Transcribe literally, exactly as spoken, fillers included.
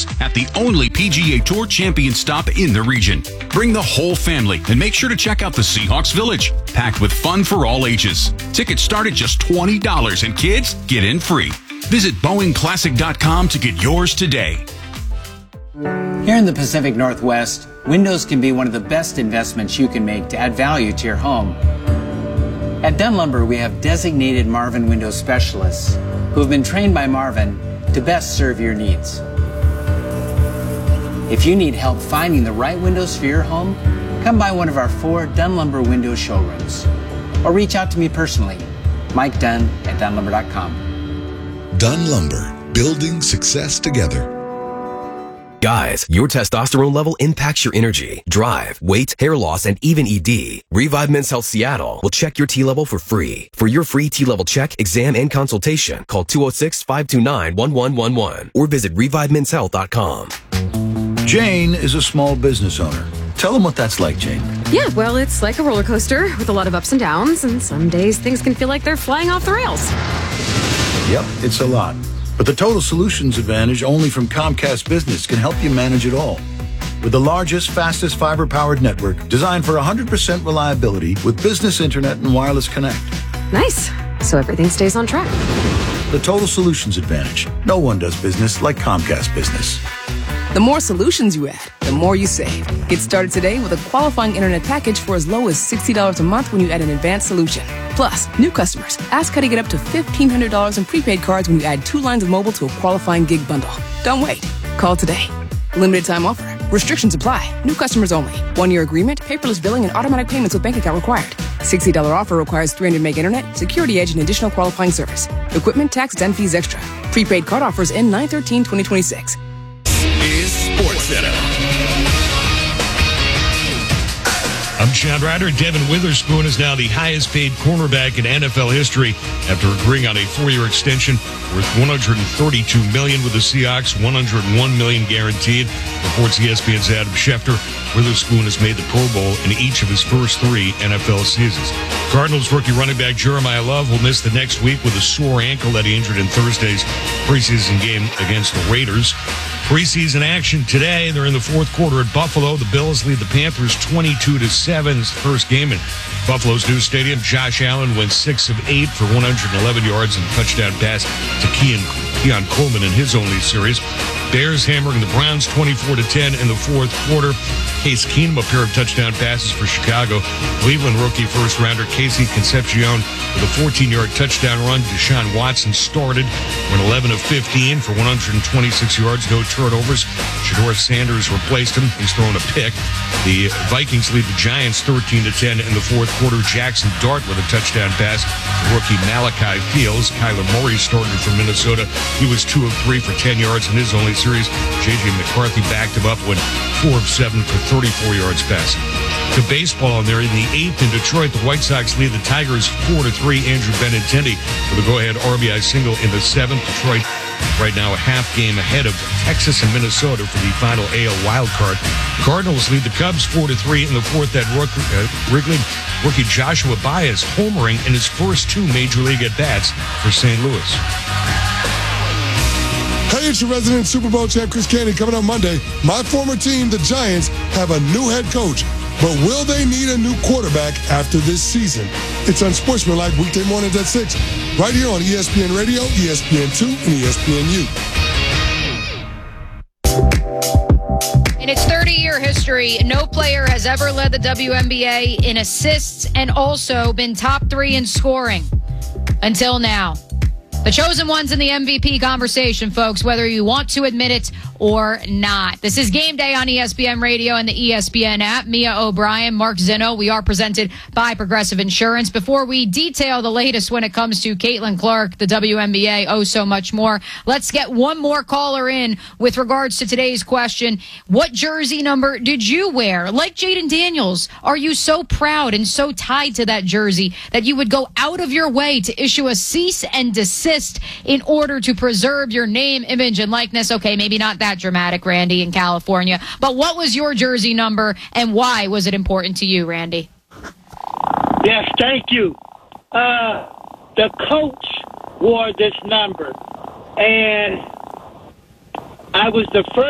Course at the only P G A Tour champion stop in the region. Bring the whole family and make sure to check out the Seahawks Village, packed with fun for all ages. Tickets start at just twenty dollars and kids get in free. Visit Boeing Classic dot com to get yours today. Here in the Pacific Northwest, windows can be one of the best investments you can make to add value to your home. At Dunn Lumber, we have designated Marvin window specialists who have been trained by Marvin to best serve your needs. If you need help finding the right windows for your home, come by one of our four Dunn Lumber window showrooms or reach out to me personally, Mike Dunn at Dunn Lumber dot com. Dunn Lumber, building success together. Guys, your testosterone level impacts your energy, drive, weight, hair loss, and even E D. Revive Men's Health Seattle will check your T level for free. For your free T level check, exam, and consultation, call two oh six, five two nine, one one one one or visit revive mens health dot com. Jane is a small business owner. Tell them what that's like, Jane. Yeah, well, it's like a roller coaster with a lot of ups and downs, and some days things can feel like they're flying off the rails. Yep, it's a lot. But the Total Solutions Advantage only from Comcast Business can help you manage it all. With the largest, fastest fiber-powered network designed for one hundred percent reliability with business internet and wireless connect. Nice. So everything stays on track. The Total Solutions Advantage. No one does business like Comcast Business. The more solutions you add, the more you save. Get started today with a qualifying internet package for as low as sixty dollars a month when you add an advanced solution. Plus, new customers, ask how to get up to fifteen hundred dollars in prepaid cards when you add two lines of mobile to a qualifying gig bundle. Don't wait. Call today. Limited time offer. Restrictions apply. New customers only. One-year agreement, paperless billing, and automatic payments with bank account required. sixty dollars offer requires three hundred meg internet, security edge, and additional qualifying service. Equipment, tax, and fees extra. Prepaid card offers end nine thirteen twenty twenty-six. Is Sports Center. I'm Chad Ryder. Devin Witherspoon is now the highest paid cornerback in N F L history after agreeing on a four-year extension worth one hundred thirty-two million dollars with the Seahawks, one hundred one million dollars guaranteed. Reports E S P N's Adam Schefter. Witherspoon has made the Pro Bowl in each of his first three N F L seasons. Cardinals rookie running back Jeremiah Love will miss the next week with a sore ankle that he injured in Thursday's preseason game against the Raiders. Preseason action today. They're in the fourth quarter at Buffalo. The Bills lead the Panthers twenty-two to seven. It's the first game in Buffalo's new stadium. Josh Allen went six of eight for one hundred eleven yards and a touchdown pass to Keon, Keon Coleman in his only series. Bears hammering the Browns twenty-four to ten in the fourth quarter. Case Keenum, a pair of touchdown passes for Chicago. Cleveland rookie first-rounder Casey Concepcion with a fourteen-yard touchdown run. Deshaun Watson started, went eleven of fifteen for one hundred twenty-six yards, no turnovers. Shedeur Sanders replaced him. He's thrown a pick. The Vikings lead the Giants thirteen to ten in the fourth quarter. Jackson Dart with a touchdown pass to rookie Malachi Fields. Kyler Murray started for Minnesota. He was two of three for ten yards in his only series. J J McCarthy backed him up, went four of seven for thirty-four yards passing. To baseball, and they're in the eighth in Detroit. The White Sox lead the Tigers four to three. Andrew Benintendi with a go-ahead R B I single in the seventh. Detroit right now a half game ahead of Texas and Minnesota for the final A L wild card. Cardinals lead the Cubs four to three in the fourth at uh, Wrigley. Rookie Joshua Baez homering in his first two major league at-bats for Saint Louis. Hey, it's your resident Super Bowl champ, Chris Candy, coming up Monday. My former team, the Giants, have a new head coach. But will they need a new quarterback after this season? It's Unsportsmanlike weekday mornings at six, right here on E S P N Radio, E S P N two, and E S P N U. In its thirty-year history, no player has ever led the W N B A in assists and also been top three in scoring until now. The chosen one's in the M V P conversation, folks, whether you want to admit it or not. This is Game Day on E S P N Radio and the E S P N app. Mia O'Brien, Mark Zinno. We are presented by Progressive Insurance. Before we detail the latest when it comes to Caitlin Clark, the W N B A, oh so much more, let's get one more caller in with regards to today's question. What jersey number did you wear? Like Jaden Daniels, are you so proud and so tied to that jersey that you would go out of your way to issue a cease and desist in order to preserve your name, image, and likeness? Okay, maybe not that dramatic, Randy, in California. But what was your jersey number, and why was it important to you, Randy? Yes, thank you. Uh, the coach wore this number, and I was the first